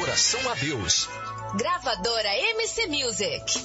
adoração a Deus. Gravadora MC Music.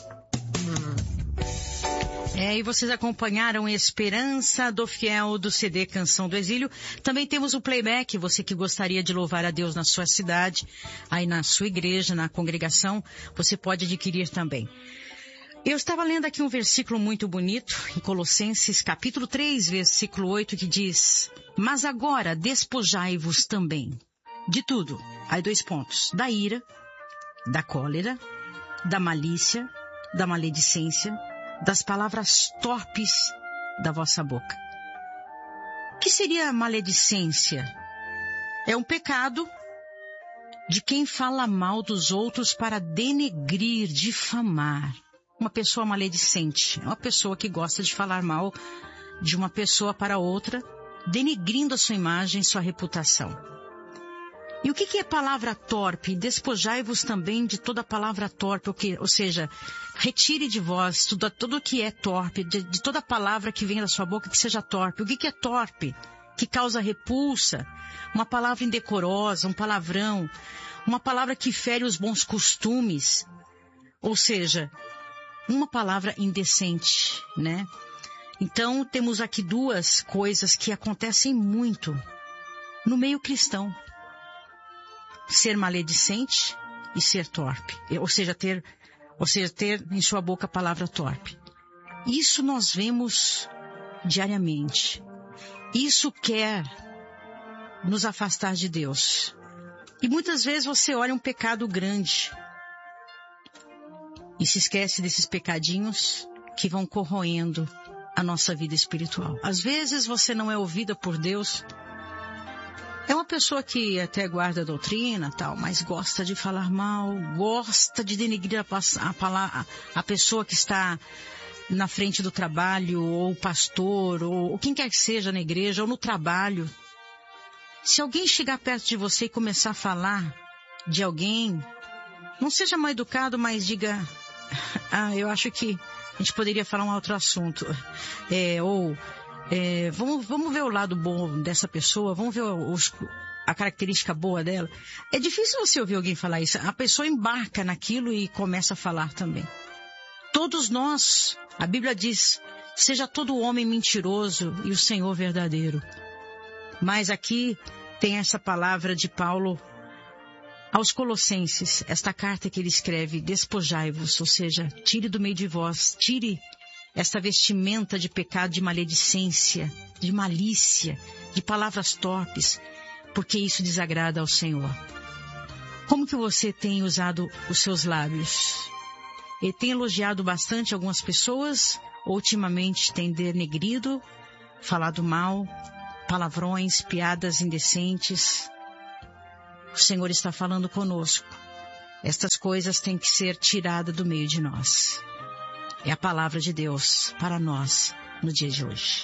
E vocês acompanharam Esperança do Fiel do CD Canção do Exílio. Também temos o playback, você que gostaria de louvar a Deus na sua cidade, aí na sua igreja, na congregação, você pode adquirir também. Eu estava lendo aqui um versículo muito bonito, em Colossenses capítulo 3, versículo 8, que diz: mas agora despojai-vos também de tudo. Aí 2 pontos: da ira, da cólera, da malícia, da maledicência, das palavras torpes da vossa boca. O que seria maledicência? É um pecado de quem fala mal dos outros para denegrir, difamar. Uma pessoa maledicente é uma pessoa que gosta de falar mal de uma pessoa para outra, denegrindo a sua imagem, sua reputação. E o que é palavra torpe? Despojai-vos também de toda palavra torpe, ou seja, retire de vós tudo que é torpe, de toda palavra que vem da sua boca que seja torpe. O que é torpe? Que causa repulsa, uma palavra indecorosa, um palavrão, uma palavra que fere os bons costumes, ou seja, uma palavra indecente, né? Então, temos aqui 2 coisas que acontecem muito no meio cristão. Ser maledicente e ser torpe. Ou seja, ter em sua boca a palavra torpe. Isso nós vemos diariamente. Isso quer nos afastar de Deus. E muitas vezes você olha um pecado grande e se esquece desses pecadinhos que vão corroendo a nossa vida espiritual. Às vezes você não é ouvida por Deus. É uma pessoa que até guarda a doutrina, tal, mas gosta de falar mal, gosta de denegrir a pessoa que está na frente do trabalho, ou o pastor, ou quem quer que seja na igreja, ou no trabalho. Se alguém chegar perto de você e começar a falar de alguém, não seja mal educado, mas diga: eu acho que a gente poderia falar um outro assunto. Vamos ver o lado bom dessa pessoa, vamos ver a característica boa dela. É difícil você ouvir alguém falar isso. A pessoa embarca naquilo e começa a falar também. Todos nós, a Bíblia diz, seja todo homem mentiroso e o Senhor verdadeiro. Mas aqui tem essa palavra de Paulo aos Colossenses, esta carta que ele escreve: despojai-vos, ou seja, tire do meio de vós, tire esta vestimenta de pecado, de maledicência, de malícia, de palavras torpes, porque isso desagrada ao Senhor. Como que você tem usado os seus lábios? Ele tem elogiado bastante algumas pessoas, ou ultimamente tem denegrido, falado mal, palavrões, piadas indecentes? O Senhor está falando conosco. Estas coisas têm que ser tiradas do meio de nós. É a palavra de Deus para nós no dia de hoje.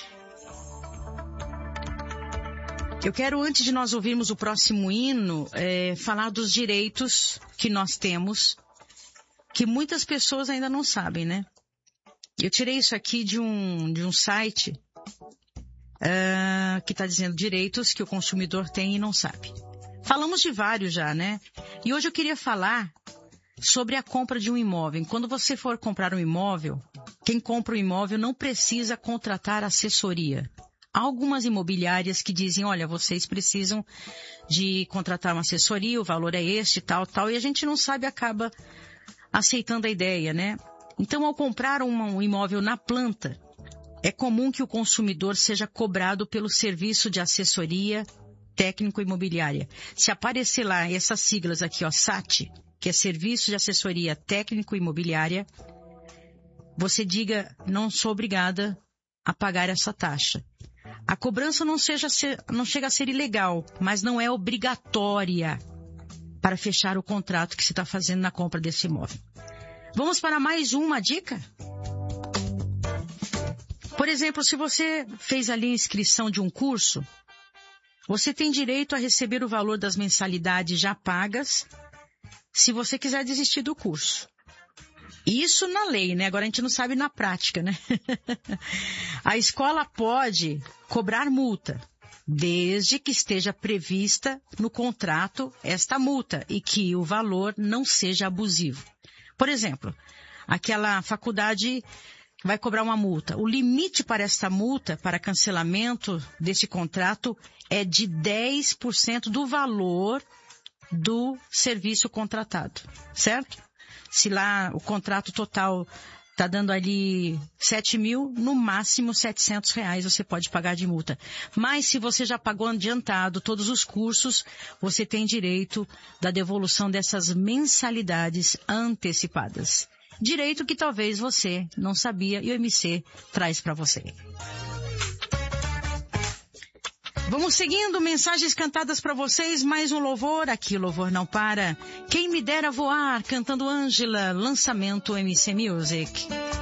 Eu quero, antes de nós ouvirmos o próximo hino, falar dos direitos que nós temos, que muitas pessoas ainda não sabem, né? Eu tirei isso aqui de um site que está dizendo direitos que o consumidor tem e não sabe. Falamos de vários já, né? E hoje eu queria falar sobre a compra de um imóvel. Quando você for comprar um imóvel, quem compra o imóvel não precisa contratar assessoria. Há algumas imobiliárias que dizem: olha, vocês precisam de contratar uma assessoria, o valor é este, tal, e a gente não sabe, acaba aceitando a ideia, né? Então, ao comprar um imóvel na planta, é comum que o consumidor seja cobrado pelo serviço de assessoria técnico-imobiliária. Se aparecer lá essas siglas aqui, SAT, que é Serviço de Assessoria Técnico-Imobiliária, você diga: não sou obrigada a pagar essa taxa. A cobrança não chega a ser ilegal, mas não é obrigatória para fechar o contrato que você está fazendo na compra desse imóvel. Vamos para mais uma dica? Por exemplo, se você fez ali a inscrição de um curso, você tem direito a receber o valor das mensalidades já pagas se você quiser desistir do curso. Isso na lei, né? Agora a gente não sabe na prática, né? A escola pode cobrar multa desde que esteja prevista no contrato esta multa e que o valor não seja abusivo. Por exemplo, aquela faculdade vai cobrar uma multa. O limite para esta multa, para cancelamento desse contrato, é de 10% do valor do serviço contratado, certo? Se lá o contrato total está dando ali 7 mil, no máximo R$700 você pode pagar de multa. Mas se você já pagou adiantado todos os cursos, você tem direito da devolução dessas mensalidades antecipadas. Direito que talvez você não sabia e o MC traz para você. Vamos seguindo, mensagens cantadas para vocês, mais um louvor, aqui Louvor Não Para. Quem me dera voar, cantando Ângela, lançamento MC Music.